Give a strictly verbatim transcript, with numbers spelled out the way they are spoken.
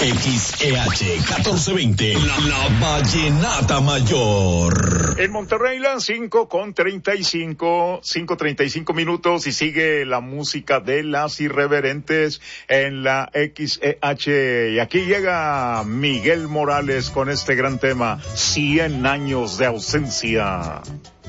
X E H catorce veinte, la, la Vallenata Mayor. En Monterrey las cinco con treinta y cinco, cinco treinta y cinco minutos y sigue la música de las irreverentes en la X E H. Y aquí llega Miguel Morales con este gran tema, cien años de ausencia.